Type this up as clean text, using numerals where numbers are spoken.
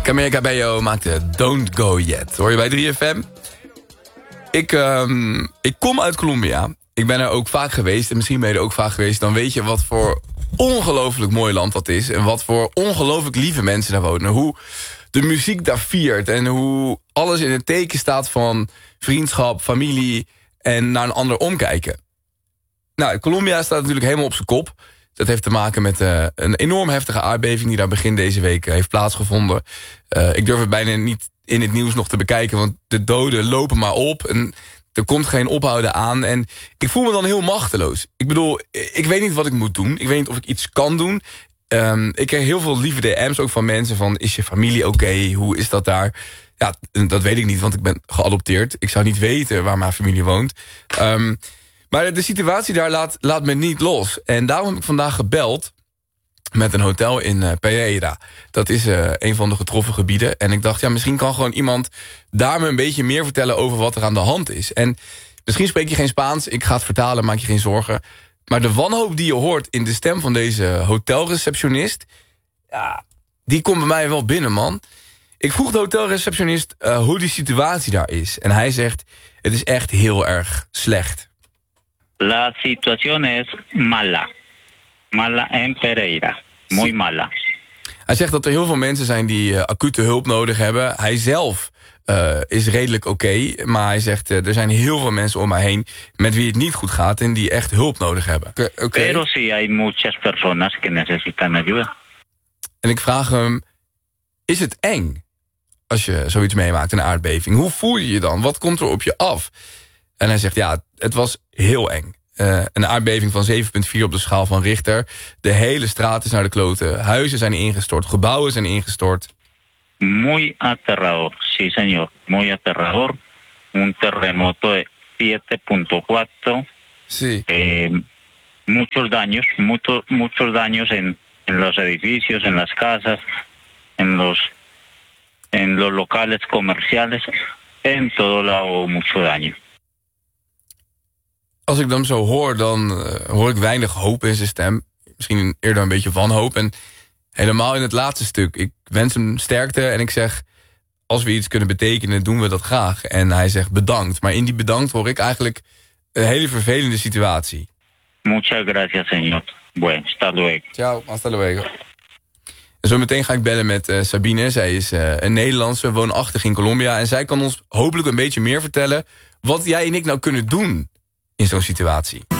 Camila Cabello maakte Don't Go Yet. Hoor je bij 3FM? Ik kom uit Colombia. Ik ben er ook vaak geweest. En misschien ben je er ook vaak geweest. Dan weet je wat voor ongelooflijk mooi land dat is. En wat voor ongelooflijk lieve mensen daar wonen. Hoe de muziek daar viert. En hoe alles in het teken staat van vriendschap, familie en naar een ander omkijken. Nou, Colombia staat natuurlijk helemaal op zijn kop. Dat heeft te maken met een enorm heftige aardbeving die daar begin deze week heeft plaatsgevonden. Ik durf het bijna niet in het nieuws nog te bekijken, want de doden lopen maar op. En er komt geen ophouden aan. En ik voel me dan heel machteloos. Ik bedoel, ik weet niet wat ik moet doen. Ik weet niet of ik iets kan doen. Ik krijg heel veel lieve DM's ook van mensen van, is je familie oké? Hoe is dat daar? Ja, dat weet ik niet, want ik ben geadopteerd. Ik zou niet weten waar mijn familie woont. Maar de situatie daar laat me niet los. En daarom heb ik vandaag gebeld met een hotel in Pereira. Dat is een van de getroffen gebieden. En ik dacht, ja, misschien kan gewoon iemand daar me een beetje meer vertellen over wat er aan de hand is. En misschien spreek je geen Spaans, ik ga het vertalen, maak je geen zorgen. Maar de wanhoop die je hoort in de stem van deze hotelreceptionist, ja, die komt bij mij wel binnen, man. Ik vroeg de hotelreceptionist hoe die situatie daar is. En hij zegt, het is echt heel erg slecht. La situación es mala. Mala en Pereira. Muy mala. Hij zegt dat er heel veel mensen zijn die acute hulp nodig hebben. Hij zelf is redelijk oké, maar hij zegt er zijn heel veel mensen om mij heen met wie het niet goed gaat en die echt hulp nodig hebben. Pero sí hay muchas personas que necesitan ayuda. En ik vraag hem, is het eng als je zoiets meemaakt, een aardbeving? Hoe voel je je dan? Wat komt er op je af? En hij zegt, ja, het was heel eng. Een aardbeving van 7,4 op de schaal van Richter. De hele straat is naar de kloten. Huizen zijn ingestort, gebouwen zijn ingestort. Muy aterrador, sí señor. Muy aterrador. Un terremoto de 7.4. Sí. Muchos daños en los edificios, en las casas, en los locales comerciales. En todo lado mucho daño. Als ik hem zo hoor, dan hoor ik weinig hoop in zijn stem. Misschien eerder een beetje wanhoop. En helemaal in het laatste stuk. Ik wens hem sterkte en ik zeg, als we iets kunnen betekenen, doen we dat graag. En hij zegt bedankt. Maar in die bedankt hoor ik eigenlijk een hele vervelende situatie. Muchas gracias, señor. Bueno, hasta luego. Ciao, hasta luego. En zo meteen ga ik bellen met Sabine. Zij is een Nederlandse, woonachtig in Colombia. En zij kan ons hopelijk een beetje meer vertellen wat jij en ik nou kunnen doen in zo'n situatie.